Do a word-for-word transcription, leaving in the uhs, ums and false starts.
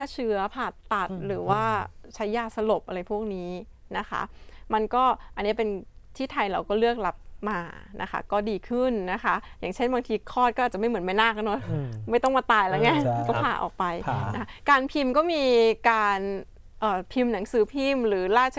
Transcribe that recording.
ฆ่าเชื้อผ่าตัดหรือว่าใช้ยาสลบอะไรพวกนี้นะคะมันก็อันนี้เป็นที่ไทยเราก็เลือกรับมานะคะก็ดีขึ้นนะคะอย่างเช่นบางทีคลอดก็อาจจะไม่เหมือนแม่นาคกันเนาะไม่ต้องมาตายแล้วไงก็ผ่าออกไปนะการพิมพ์ก็มีการพิมพ์หนังสือพิมพ์หรือราช